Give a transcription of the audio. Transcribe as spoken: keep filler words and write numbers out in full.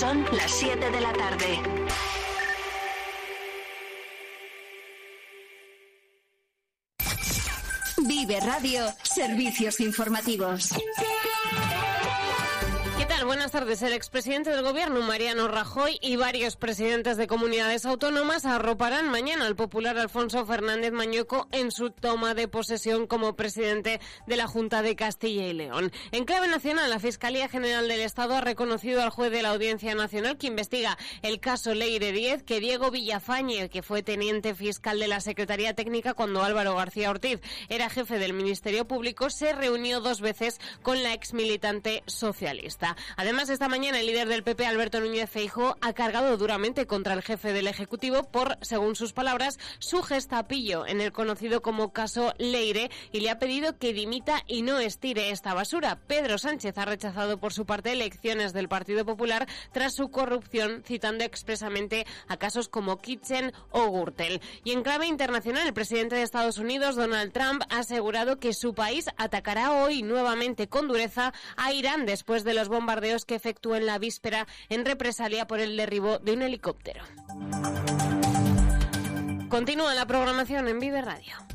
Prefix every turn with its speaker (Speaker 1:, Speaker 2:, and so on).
Speaker 1: Son las siete de la tarde. Vive Radio, servicios informativos.
Speaker 2: ¿Qué tal? Buenas tardes. El expresidente del Gobierno, Mariano Rajoy, y varios presidentes de comunidades autónomas arroparán mañana al popular Alfonso Fernández Mañueco en su toma de posesión como presidente de la Junta de Castilla y León. En clave nacional, la Fiscalía General del Estado ha reconocido al juez de la Audiencia Nacional que investiga el caso Leire diez que Diego Villafañe, que fue teniente fiscal de la Secretaría Técnica cuando Álvaro García Ortiz era jefe del Ministerio Público, se reunió dos veces con la exmilitante socialista. Además, esta mañana el líder del P P, Alberto Núñez Feijóo, ha cargado duramente contra el jefe del Ejecutivo por, según sus palabras, su gestapillo en el conocido como caso Leire y le ha pedido que dimita y no estire esta basura. Pedro Sánchez ha rechazado por su parte elecciones del Partido Popular tras su corrupción, citando expresamente a casos como Kitchen o Gürtel. Y en clave internacional, el presidente de Estados Unidos, Donald Trump, ha asegurado que su país atacará hoy nuevamente con dureza a Irán después de los bombardeos que efectuó en la víspera en represalia por el derribo de un helicóptero. Continúa la programación en Vive Radio.